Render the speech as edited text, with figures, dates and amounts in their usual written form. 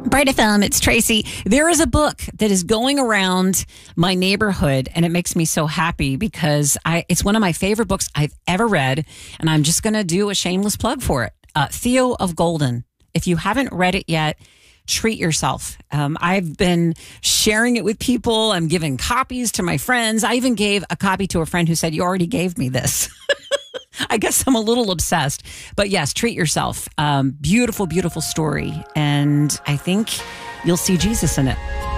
Bright FM, it's Tracy. There is a book that is going around my neighborhood, and it makes me so happy because it's one of my favorite books I've ever read, and I'm just going to do a shameless plug for it. Theo of Golden. If you haven't read it yet, treat yourself. I've been sharing it with people. I'm giving copies to my friends. I even gave a copy to a friend who said, "You already gave me this." I guess I'm a little obsessed, but yes, treat yourself. Beautiful, beautiful story. And I think you'll see Jesus in it.